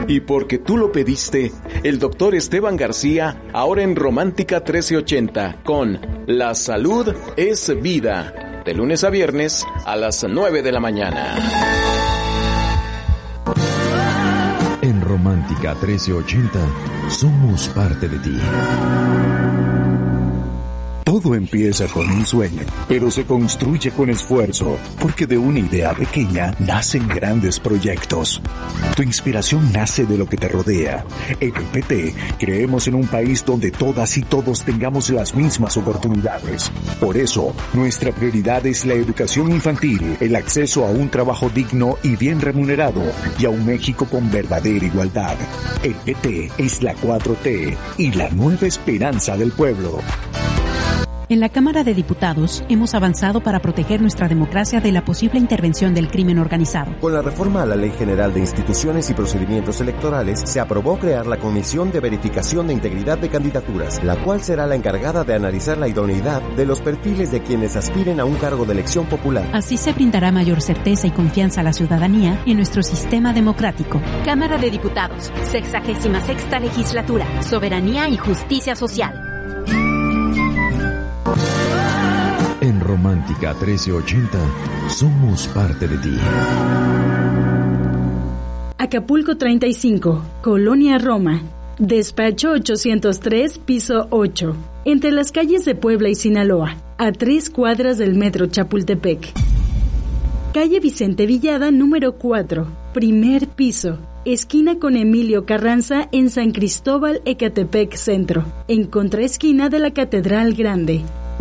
Y porque tú lo pediste, el doctor Esteban García, ahora en Romántica 1380, con La Salud es Vida, de lunes a viernes a las 9 de la mañana. En Romántica 1380, somos parte de ti. Todo empieza con un sueño, pero se construye con esfuerzo, porque de una idea pequeña nacen grandes proyectos. Tu inspiración nace de lo que te rodea. En el PT creemos en un país donde todas y todos tengamos las mismas oportunidades. Por eso, nuestra prioridad es la educación infantil, el acceso a un trabajo digno y bien remunerado, y a un México con verdadera igualdad. El PT es la 4T y la nueva esperanza del pueblo. En la Cámara de Diputados hemos avanzado para proteger nuestra democracia de la posible intervención del crimen organizado. Con la reforma a la Ley General de Instituciones y Procedimientos Electorales, se aprobó crear la Comisión de Verificación de Integridad de Candidaturas, la cual será la encargada de analizar la idoneidad de los perfiles de quienes aspiren a un cargo de elección popular. Así se brindará mayor certeza y confianza a la ciudadanía en nuestro sistema democrático. Cámara de Diputados, 66ª Legislatura, Soberanía y Justicia Social. En Romántica 1380, somos parte de ti. Acapulco 35, Colonia Roma, despacho 803, piso 8, entre las calles de Puebla y Sinaloa, a 3 cuadras del metro Chapultepec. Calle Vicente Villada, número 4, primer piso, esquina con Emilio Carranza en San Cristóbal, Ecatepec Centro, en contraesquina de la Catedral Grande.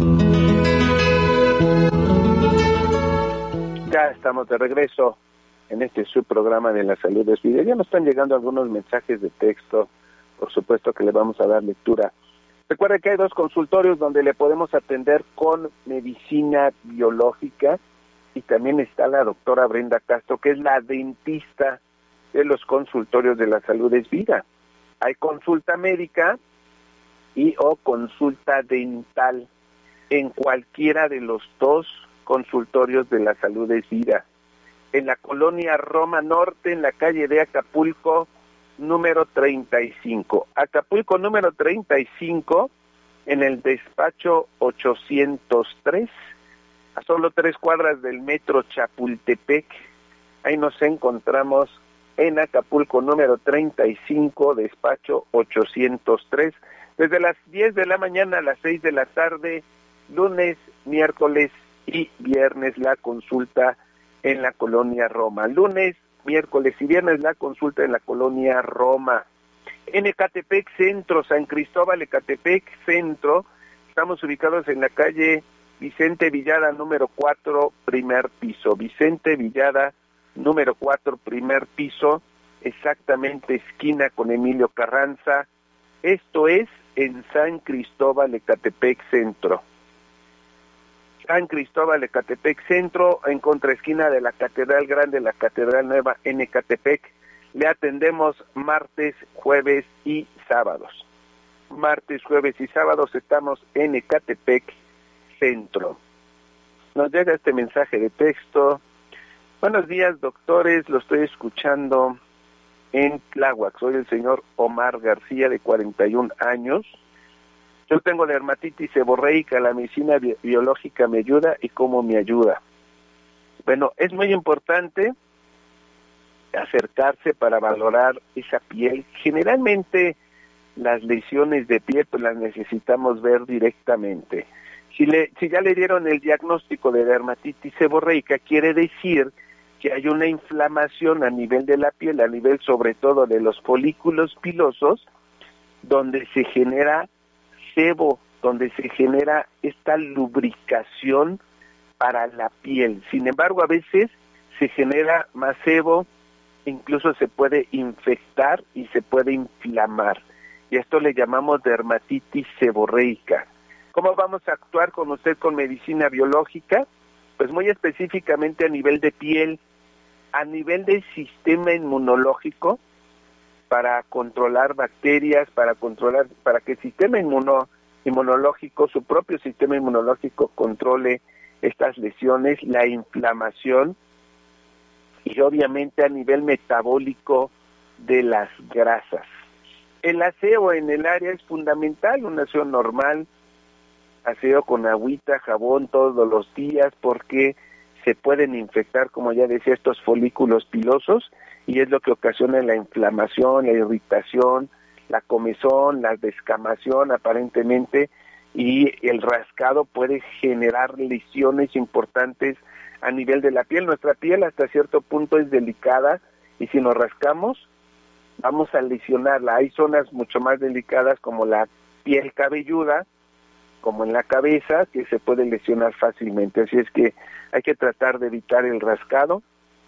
Ya estamos de regreso en este subprograma de La Salud es Vida. Ya nos están llegando algunos mensajes de texto, por supuesto que le vamos a dar lectura. Recuerda que hay 2 consultorios donde le podemos atender con medicina biológica, y también está la doctora Brenda Castro, que es la dentista de los consultorios de La Salud es Vida. Hay consulta médica y o consulta dental en cualquiera de los 2 consultorios de La Salud es Vida. En la colonia Roma Norte, en la calle de Acapulco, número 35. Acapulco número 35, en el despacho 803, a solo 3 cuadras del metro Chapultepec. Ahí nos encontramos en Acapulco número 35, despacho 803, desde las 10 de la mañana a las 6 de la tarde, lunes, miércoles y viernes la consulta en la colonia Roma. Lunes, miércoles y viernes la consulta en la colonia Roma. En Ecatepec Centro, San Cristóbal, Ecatepec Centro, estamos ubicados en la calle Vicente Villada, número 4, primer piso. Vicente Villada, número 4, primer piso, exactamente esquina con Emilio Carranza. Esto es en San Cristóbal, Ecatepec Centro. San Cristóbal, Ecatepec Centro, en contraesquina de la Catedral Grande, la Catedral Nueva en Ecatepec. Le atendemos martes, jueves y sábados. Martes, jueves y sábados estamos en Ecatepec Centro. Nos llega este mensaje de texto. Buenos días, doctores, lo estoy escuchando en Tláhuac. Soy el señor Omar García, de 41 años. Yo tengo dermatitis seborreica, la medicina biológica me ayuda, y cómo me ayuda. Bueno, es muy importante acercarse para valorar esa piel. Generalmente las lesiones de piel pues las necesitamos ver directamente. Si ya le dieron el diagnóstico de dermatitis seborreica, quiere decir que hay una inflamación a nivel de la piel, a nivel sobre todo de los folículos pilosos, donde se genera sebo, donde se genera esta lubricación para la piel. Sin embargo, a veces se genera más sebo, incluso se puede infectar y se puede inflamar. Y esto le llamamos dermatitis seborreica. ¿Cómo vamos a actuar con usted con medicina biológica? Pues muy específicamente a nivel de piel, a nivel del sistema inmunológico, para controlar bacterias, para que el sistema inmunológico, su propio sistema inmunológico, controle estas lesiones, la inflamación, y obviamente a nivel metabólico, de las grasas. El aseo en el área es fundamental, un aseo normal, aseo con agüita, jabón todos los días, porque se pueden infectar, como ya decía, estos folículos pilosos, y es lo que ocasiona la inflamación, la irritación, la comezón, la descamación aparentemente, y el rascado puede generar lesiones importantes a nivel de la piel. Nuestra piel hasta cierto punto es delicada, y si nos rascamos vamos a lesionarla. Hay zonas mucho más delicadas como la piel cabelluda, como en la cabeza, que se puede lesionar fácilmente. Así es que hay que tratar de evitar el rascado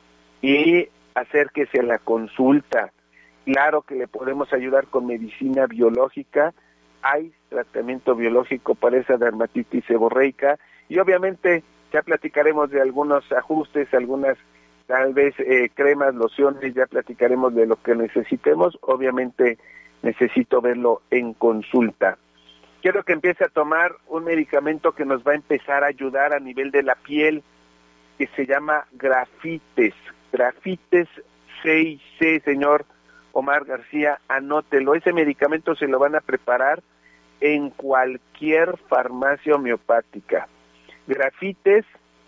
y acérquese a la consulta. Claro que le podemos ayudar con medicina biológica. Hay tratamiento biológico para esa dermatitis seborreica, y obviamente ya platicaremos de algunos ajustes, algunas tal vez cremas, lociones, ya platicaremos de lo que necesitemos. Obviamente necesito verlo en consulta. Quiero que empiece a tomar un medicamento que nos va a empezar a ayudar a nivel de la piel, que se llama Grafites. Grafites 6C, señor Omar García, anótelo. Ese medicamento se lo van a preparar en cualquier farmacia homeopática. Grafites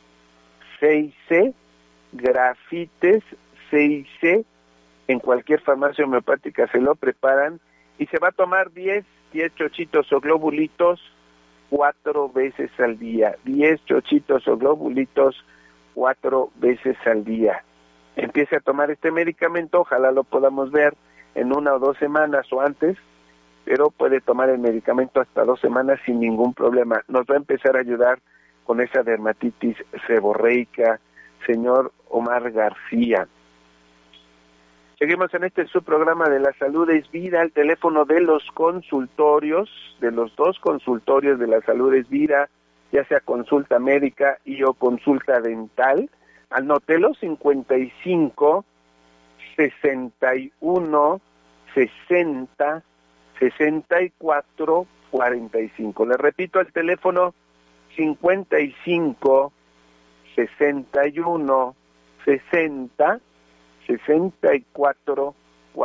6C, Grafites 6C, en cualquier farmacia homeopática se lo preparan, y se va a tomar 10 chochitos o globulitos 4 veces al día. 10 chochitos o globulitos 4 veces al día. Empiece a tomar este medicamento, ojalá lo podamos ver en 1 o 2 semanas o antes, pero puede tomar el medicamento hasta 2 semanas sin ningún problema. Nos va a empezar a ayudar con esa dermatitis seborreica, señor Omar García. Seguimos en este subprograma de La Salud es Vida. El teléfono de los consultorios, de los 2 consultorios de La Salud es Vida, ya sea consulta médica y o consulta dental, anótelo: 55 61 60 64 45. Le repito el teléfono: 55 61 60 64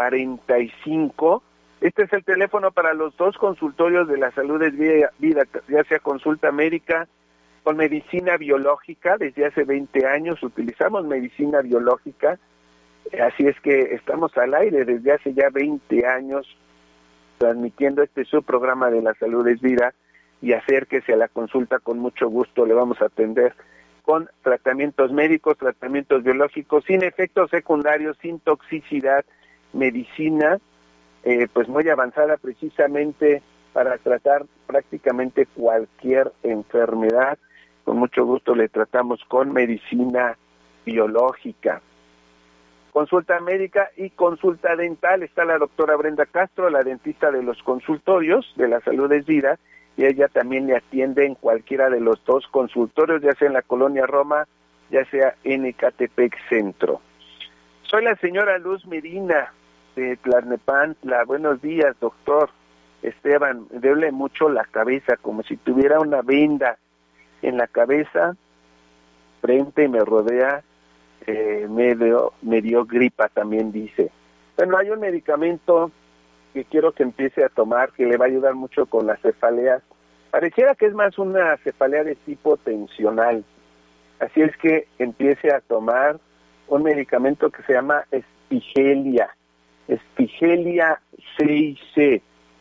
45. Este es el teléfono para los 2 consultorios de La Salud es Vida, ya sea consulta médica con medicina biológica. Desde hace 20 años utilizamos medicina biológica, así es que estamos al aire desde hace ya 20 años transmitiendo este subprograma de La Salud es Vida, y acérquese a la consulta, con mucho gusto le vamos a atender con tratamientos médicos, tratamientos biológicos, sin efectos secundarios, sin toxicidad, medicina pues muy avanzada precisamente para tratar prácticamente cualquier enfermedad. Con mucho gusto le tratamos con medicina biológica. Consulta médica y consulta dental. Está la doctora Brenda Castro, la dentista de los consultorios de La Salud es Vida, y ella también le atiende en cualquiera de los 2 consultorios, ya sea en la Colonia Roma, ya sea en Ecatepec Centro. Soy la señora Luz Medina de Tlalnepantla. Buenos días, doctor Esteban. Me duele mucho la cabeza, como si tuviera una venda en la cabeza, frente, y me rodea, me dio gripa también, dice. Bueno, hay un medicamento que quiero que empiece a tomar, que le va a ayudar mucho con las cefaleas. Pareciera que es más una cefalea de tipo tensional. Así es que empiece a tomar un medicamento que se llama Espigelia. Espigelia 6C.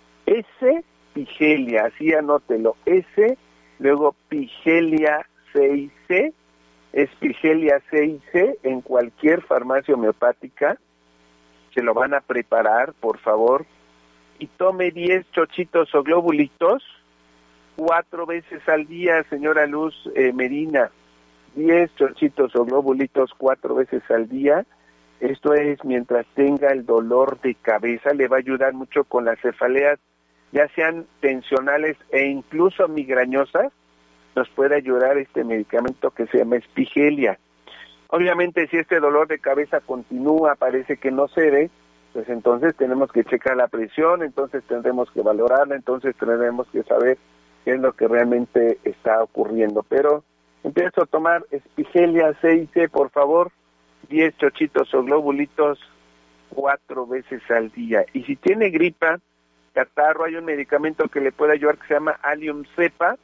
Pigelia, así anótelo. Luego Pigelia 6C. Espigelia 6C en cualquier farmacia homeopática. Se lo van a preparar, por favor, y tome 10 chochitos o globulitos 4 veces al día, señora Luz Medina. 10 chochitos o globulitos 4 veces al día. Esto es mientras tenga el dolor de cabeza. Le va a ayudar mucho con las cefaleas, ya sean tensionales e incluso migrañosas. Nos puede ayudar este medicamento que se llama Espigelia. Obviamente, si este dolor de cabeza continúa, parece que no cede, pues entonces tenemos que checar la presión, entonces tendremos que valorarla, entonces tendremos que saber qué es lo que realmente está ocurriendo. Pero empiezo a tomar Espigelia 6C, por favor, 10 chochitos o globulitos 4 veces al día. Y si tiene gripa, catarro, hay un medicamento que le puede ayudar que se llama Allium Cepa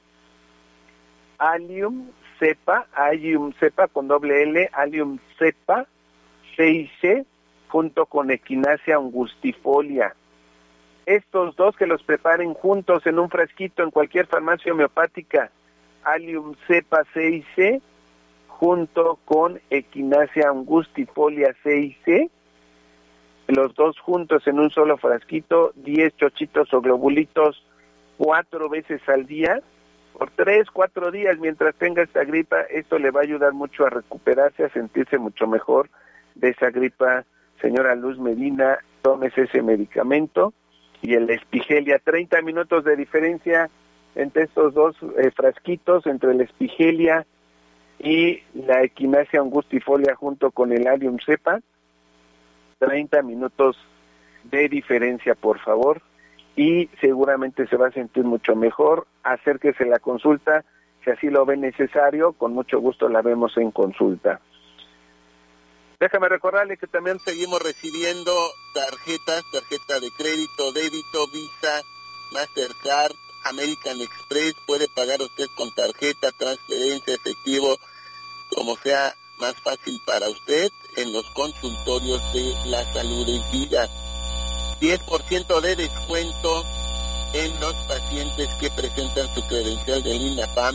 con doble L, Allium Cepa 6C, junto con Echinacea angustifolia. Estos dos que los preparen juntos en un frasquito en cualquier farmacia homeopática, Allium Cepa 6C, junto con Echinacea angustifolia 6C, los dos juntos en un solo frasquito, 10 chochitos o globulitos 4 veces al día, por 3-4 días mientras tenga esta gripa. Esto le va a ayudar mucho a recuperarse, a sentirse mucho mejor de esa gripa. Señora Luz Medina, tómese ese medicamento. Y el Espigelia, 30 minutos de diferencia entre estos dos frasquitos, entre el Espigelia y la Echinacea angustifolia junto con el Allium Cepa. 30 minutos de diferencia, por favor, y seguramente se va a sentir mucho mejor. Acérquese a la consulta, si así lo ve necesario, con mucho gusto la vemos en consulta. Déjame recordarle que también seguimos recibiendo tarjeta de crédito, débito, Visa, Mastercard, American Express. Puede pagar usted con tarjeta, transferencia, efectivo, como sea más fácil para usted, en los consultorios de La Salud es Vida. 10% de descuento en los pacientes que presentan su credencial del INAPAM.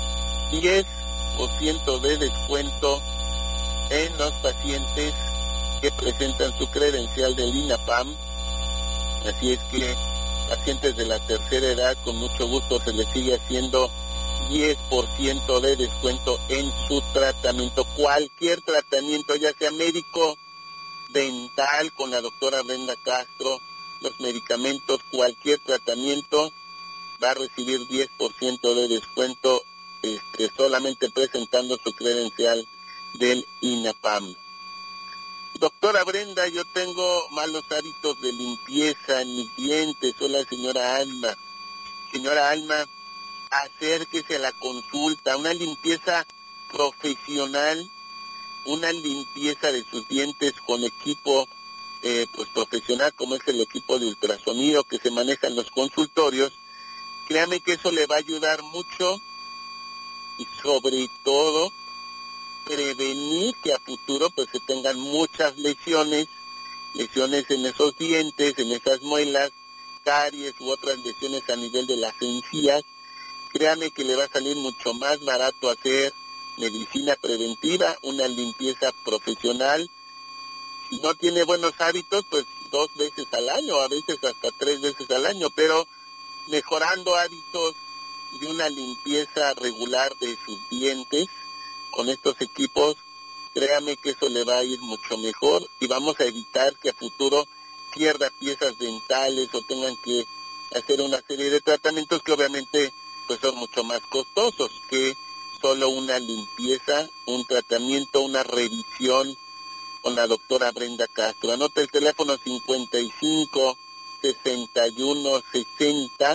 10% de descuento en los pacientes que presentan su credencial del INAPAM. Así es que pacientes de la tercera edad, con mucho gusto se les sigue haciendo 10% de descuento en su tratamiento, cualquier tratamiento, ya sea médico, dental, con la doctora Brenda Castro, los medicamentos, cualquier tratamiento, va a recibir 10% de descuento solamente presentando su credencial del INAPAM. Doctora Brenda, yo tengo malos hábitos de limpieza en mis dientes. Hola, señora Alma. Señora Alma, acérquese a la consulta, una limpieza profesional, una limpieza de sus dientes con equipo profesional, como es el equipo de ultrasonido que se maneja en los consultorios. Créame que eso le va a ayudar mucho y sobre todo prevenir que a futuro pues se tengan muchas lesiones en esos dientes, en esas muelas, caries u otras lesiones a nivel de las encías. Créame que le va a salir mucho más barato hacer medicina preventiva, una limpieza profesional. Si no tiene buenos hábitos, pues 2 veces al año, a veces hasta 3 veces al año, pero mejorando hábitos de una limpieza regular de sus dientes con estos equipos, créame que eso le va a ir mucho mejor y vamos a evitar que a futuro pierda piezas dentales o tengan que hacer una serie de tratamientos que obviamente pues son mucho más costosos que solo una limpieza, un tratamiento, una revisión con la doctora Brenda Castro. Anota el teléfono 55 61 60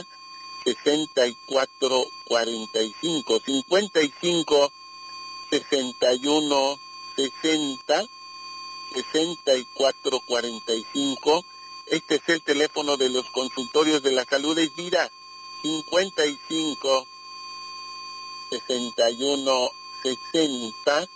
64 45, 55 61 60 64 45. Este es el teléfono de los consultorios de La Salud es Vida. 55 61 60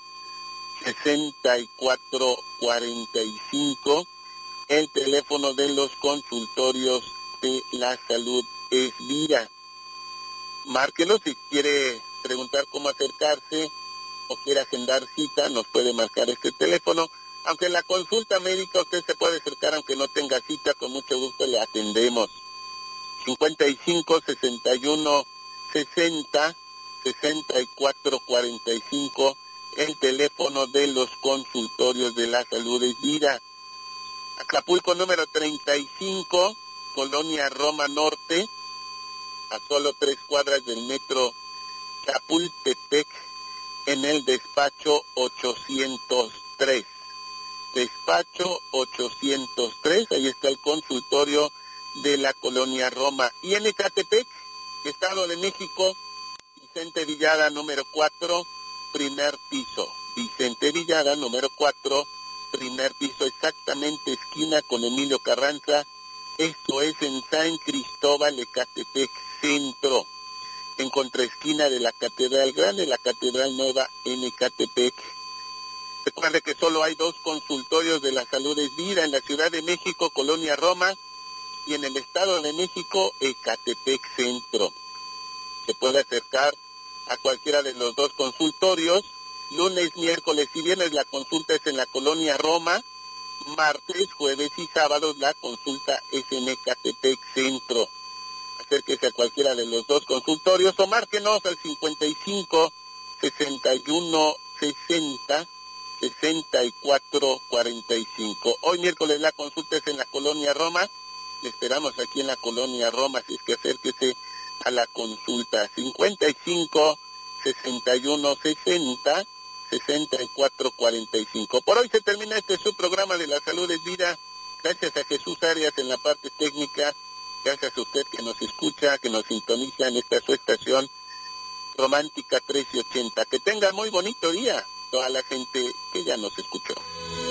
64 45. El teléfono de los consultorios de La Salud es Vida. Márquelo si quiere preguntar cómo acercarse o quiere agendar cita, nos puede marcar este teléfono. Aunque en la consulta médica usted se puede acercar aunque no tenga cita, con mucho gusto le atendemos. 55 61 60 64 45, el teléfono de los consultorios de La Salud es Vida. Acapulco número 35, Colonia Roma Norte, a solo 3 cuadras del metro Chapultepec, en el despacho 803. Despacho 803, ahí está el consultorio de la Colonia Roma. Y en Ecatepec, Estado de México, Vicente Villada número 4, primer piso. Vicente Villada número 4, primer piso, exactamente esquina con Emilio Carranza. Esto es en San Cristóbal, Ecatepec Centro, en contraesquina de la Catedral Grande, la Catedral Nueva en Ecatepec. Recuerde que solo hay 2 consultorios de La Salud es Vida, en la Ciudad de México, Colonia Roma, y en el Estado de México, Ecatepec Centro. Se puede acercar a cualquiera de los 2 consultorios. Lunes, miércoles y viernes la consulta es en la Colonia Roma. Martes, jueves y sábados la consulta es en Ecatepec Centro. Acérquese a cualquiera de los 2 consultorios o márquenos al 55 61 60 64 45. Hoy miércoles la consulta es en la Colonia Roma. Le esperamos aquí en la Colonia Roma, así es que acérquese a la consulta. 55 61 60 64 45. Por hoy se termina este subprograma de La Salud es Vida. Gracias a Jesús Arias en la parte técnica. Gracias a usted que nos escucha, que nos sintoniza en esta su estación Romántica 1380. Que tenga muy bonito día toda la gente que ya nos escuchó.